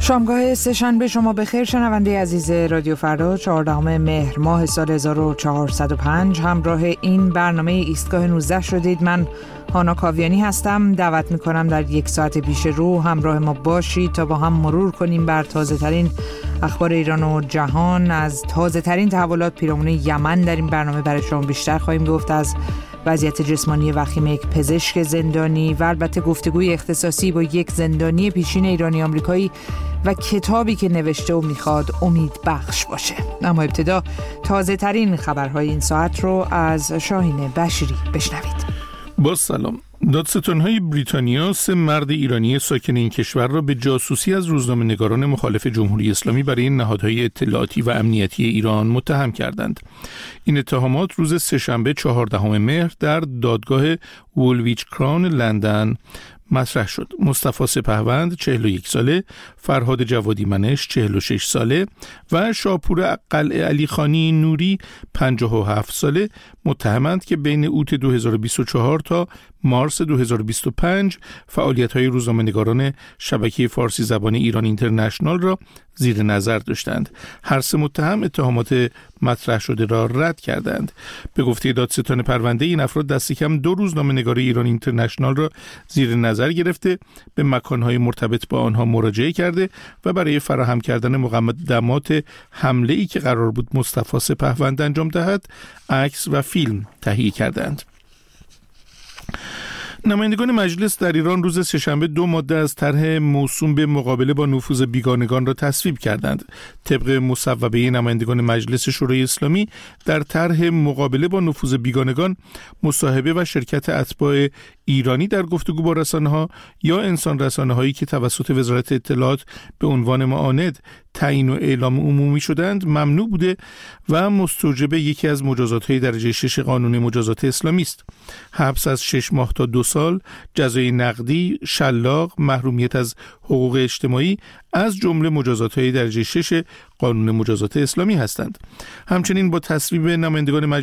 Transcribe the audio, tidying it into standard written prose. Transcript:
شامگاه سه‌شنبه شما بخیر شنونده عزیز رادیو فردا. 14 مهر ماه سال 1405 همراه این برنامه ایستگاه 19 شدید. من هانا کاویانی هستم. دعوت میکنم در یک ساعت پیش رو همراه ما باشید تا با هم مرور کنیم بر تازه ترین اخبار ایران و جهان. از تازه ترین تحولات پیرامون یمن در این برنامه برای شما بیشتر خواهیم گفت، از وضعیت جسمانی وخیم یک پزشک زندانی و البته گفتگوی اختصاصی با یک زندانی پیشین ایرانی آمریکایی و کتابی که نوشته و میخواد امید بخش باشه. اما ابتدا تازه ترین خبرهای این ساعت رو از شاهین بشیری بشنوید. با سلام. دادستان‌های بریتانیا 3 مرد ایرانی ساکن این کشور را به جاسوسی از روزنامه‌نگاران مخالف جمهوری اسلامی برای نهادهای اطلاعاتی و امنیتی ایران متهم کردند. این اتهامات روز سه‌شنبه 14 مهر در دادگاه وولویچ کراون لندن مطرح شد. مصطفی سپهوند 41 ساله، فرهاد جوادی منش 46 ساله و شاپور قلعه علی خانی نوری 57 ساله متهمند که بین اوت 2024 تا مارس 2025 فعالیت‌های روزنامه‌نگاران شبکه فارسی زبان ایران اینترنشنال را زیر نظر داشتند. هر 3 متهم اتهامات مطرح شده را رد کردند. به گفته دادستان پرونده، این افراد دست کم 2 روزنامه‌نگار ایران اینترنشنال را زیر نظر گرفته، به مکان‌های مرتبط با آنها مراجعه کرده و برای فراهم کردن مقدمات حمله‌ای که قرار بود مصطفی سپهوند انجام دهد، عکس و فیلم تهیه کردند. نمایندگان مجلس در ایران روز سه‌شنبه 2 ماده از طرح موسوم به مقابله با نفوذ بیگانگان را تصویب کردند. طبق مصوبه نمایندگان مجلس شورای اسلامی، در طرح مقابله با نفوذ بیگانگان، مصاحبه و شرکت اتباع ایرانی در گفتگو با رسانه‌ها یا انسان رسانه‌هایی که توسط وزارت اطلاعات به عنوان معاند تعیین و اعلام عمومی شدند ممنوع بوده و مستوجب یکی از مجازات‌های درجه 6 قانون مجازات اسلامی است. حبس از 6 ماه تا 2 سال، جزای نقدی، شلاق، محرومیت از حقوق اجتماعی از جمله مجازات‌های درجه 6 قانون مجازات اسلامی هستند. همچنین با تصویب نمایندگان